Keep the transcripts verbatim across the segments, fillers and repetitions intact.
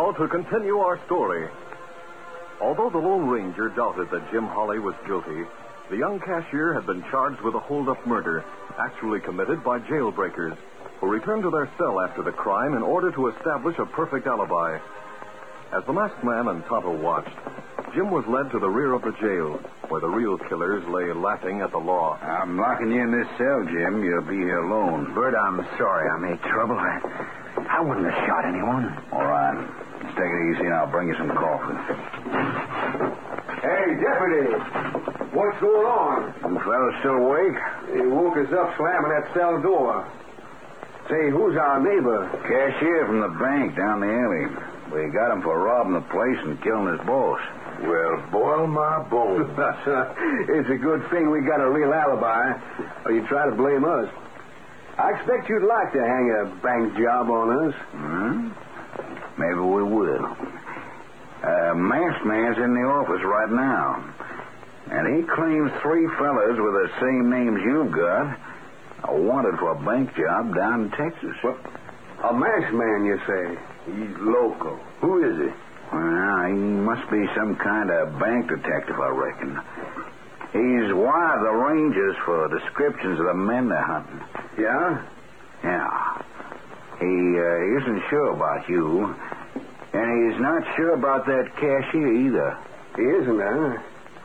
now to continue our story. Although the Lone Ranger doubted that Jim Holly was guilty, the young cashier had been charged with a hold-up murder, actually committed by jailbreakers, who returned to their cell after the crime in order to establish a perfect alibi. As the masked man and Tonto watched, Jim was led to the rear of the jail, where the real killers lay laughing at the law. I'm locking you in this cell, Jim. You'll be here alone. Bert, I'm sorry I made trouble. I, I wouldn't have shot anyone. All right. Let's take it easy and I'll bring you some coffee. Hey, deputy. What's going on? You fellas still awake? He woke us up slamming that cell door. Say, who's our neighbor? Cashier from the bank down the alley. We got him for robbing the place and killing his boss. Well, boil my bones. It's a good thing we got a real alibi, or you try to blame us. I expect you'd like to hang a bank job on us. Hmm? Maybe we will. Uh, masked man's in the office right now. And he claims three fellas with the same names you've got are wanted for a bank job down in Texas. What? A masked man, you say? He's local. Who is he? Well, he must be some kind of bank detective, I reckon. He's wired the Rangers for descriptions of the men they're hunting. Yeah? Yeah. He uh, isn't sure about you, and he's not sure about that cashier either. He isn't, huh?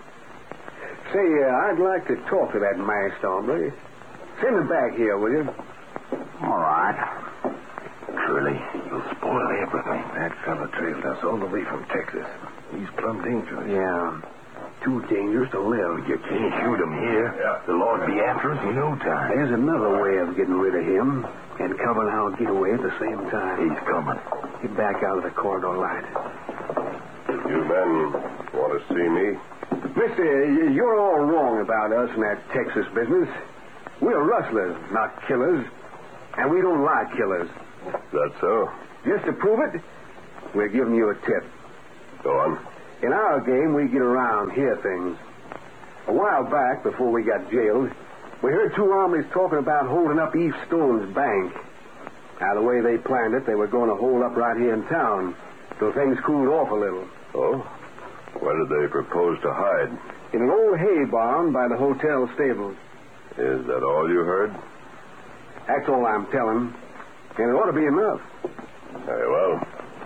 Say, uh, I'd like to talk to that masked hombre. Send him back here, will you? All right. Curly, you'll spoil everything. That fella trailed us all the way from Texas. He's plumb dangerous. Yeah. Too dangerous to live. You can't shoot him here. Yeah. The Lord be after us in no time. There's another way of getting rid of him and covering our getaway at the same time. He's coming. Get back out of the corridor light. You men want to see me? Mister, you're all wrong about us in that Texas business. We're rustlers, not killers. And we don't like killers. That so? Just to prove it, we're giving you a tip. Go on. In our game, we get around, hear things. A while back, before we got jailed, we heard two hombres talking about holding up Eve Stone's bank. Now, the way they planned it, they were going to hold up right here in town till things cooled off a little. Oh? Where did they propose to hide? In an old hay barn by the hotel stables. Is that all you heard? That's all I'm telling. And it ought to be enough. Very well.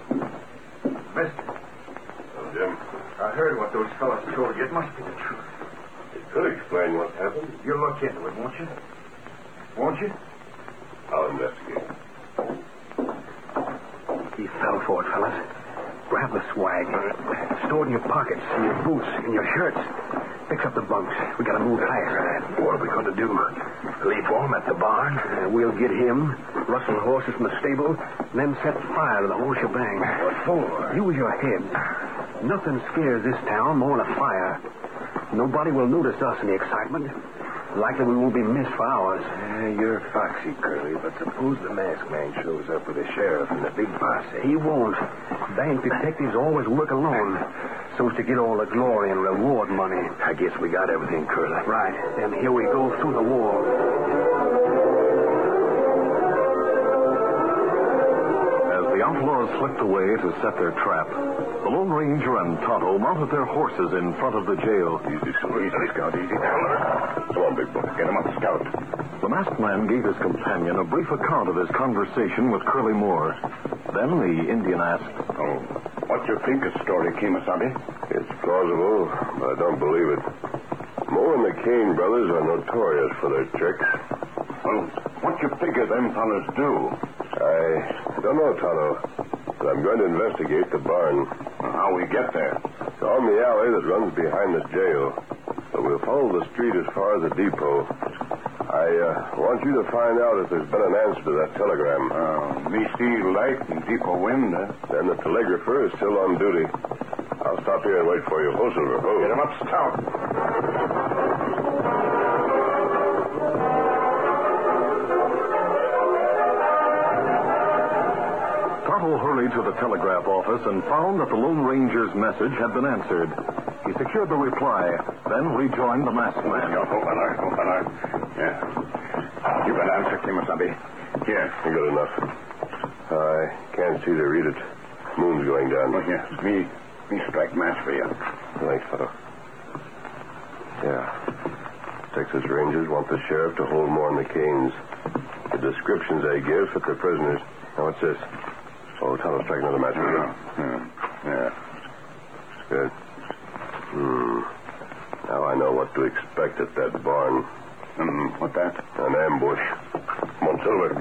Mister, Well, Jim, I heard what those fellas told you. It must be the truth. it could explain what happened. You'll look into it, won't you? Won't you? I'll investigate. He fell for it, fellas. Grab the swag. Store it in your pockets, in your boots, in your shirts. Fix up the bunks. We gotta move fast. What are we going to do? Leave for him at the barn? Uh, we'll get him, rustle the horses from the stable, and then set fire to the whole shebang. What for? Use your head. Nothing scares this town more than a fire. Nobody will notice us in the excitement. Likely we won't be missed for hours. Uh, you're foxy, Curly, but suppose the masked man shows up with the sheriff and the big posse. He won't. Bank detectives always work alone, so as to get all the glory and reward money. I guess we got everything, Curly. Right. Then here we go through the wall. The outlaws slipped away to set their trap. The Lone Ranger and Tonto mounted their horses in front of the jail. Easy, easy, Scout, easy. Come on, Big Boy. Get him up, Scout. The masked man gave his companion a brief account of his conversation with Curly Moore. Then the Indian asked, Oh, what you think of the story, Kemosabe? It's plausible, but I don't believe it. Moore and the Kane brothers are notorious for their tricks. Well, what you figure them fellas do? I don't know, Tonto, but I'm going to investigate the barn. How we get there? It's on the alley that runs behind this jail, but we'll follow the street as far as the depot. I uh, want you to find out if there's been an answer to that telegram. Uh, me see light and depot wind. Uh. Then the telegrapher is still on duty. I'll stop here and wait for you. Ho, Silver, ho. Get him up, Scout. Tonto hurried to the telegraph office and found that the Lone Ranger's message had been answered. He secured the reply, then rejoined the masked man. Yo, hold on, hold on. Yeah. You got an answer, Kemosabe. Here. Good enough. I can't see to read it. Moon's going down. Oh, yeah. Me, me strike match for you. Thanks, fellow. Yeah. Texas Rangers want the sheriff to hold more on the Canes. The descriptions they give fit the prisoners. Now, what's this? Oh, Tonto, strike another match for you. Yeah. Yeah. Good. Hmm. Now I know what to expect at that barn. Mm, what that? An ambush. Come on, Silver.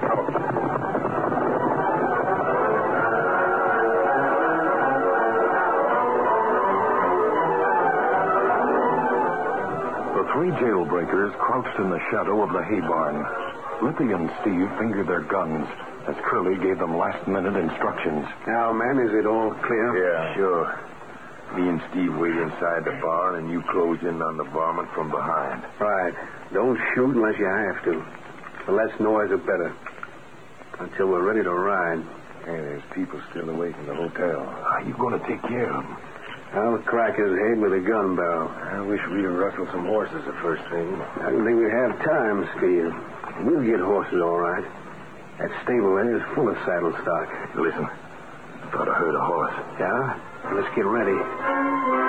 The three jailbreakers crouched in the shadow of the hay barn. Lippy and Steve fingered their guns as Curly gave them last-minute instructions. Now, man, is it all clear? Yeah, sure. Me and Steve wait inside the barn, and you close in on the varmint from behind. Right. Don't shoot unless you have to. The less noise, the better. Until we're ready to ride. Hey, there's people still awake in the hotel. How you going to take care of them? I'll crack his head with a gun barrel. I wish we'd have rustled some horses the first thing. I don't think we have time, Steve. We'll get horses all right. That stable there is full of saddle stock. Listen, thought I heard a horse. Yeah? Let's get ready.